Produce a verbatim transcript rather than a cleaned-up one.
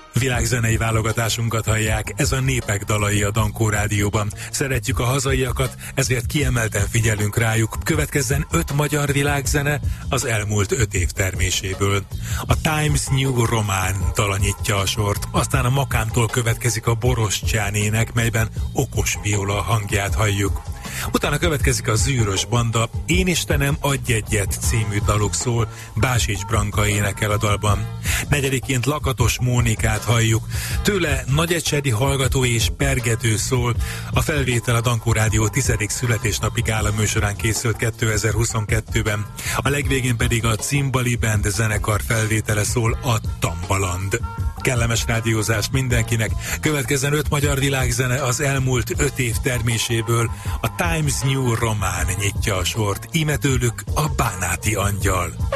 Világzenei válogatásunkat hallják, ez a Népek dalai a Dankó Rádióban. Szeretjük a hazaiakat, ezért kiemelten figyelünk rájuk. Következzen öt magyar világzene az elmúlt öt év terméséből. A Times New Roman dala nyitja a sort, aztán a Makámtól következik a Borostyán ének, melyben okos viola hangját halljuk. Utána következik a Zűrös Banda, Én Istenem, adj egyet című daluk szól, Básics Branka énekel a dalban. Negyediként Lakatos Mónikát halljuk, tőle nagyecsedi hallgató és pergető szól. A felvétel a Dankó Rádió tizedik születésnapi gála műsorán készült kétezer-huszonkettőben. A legvégén pedig a Cimbali Band zenekar felvétele szól, a Tambaland. Kellemes rádiózást mindenkinek, következzen öt magyar világzene az elmúlt öt év terméséből, a Times New Roman nyitja a sort, íme tőlük a Bánáti Angyal.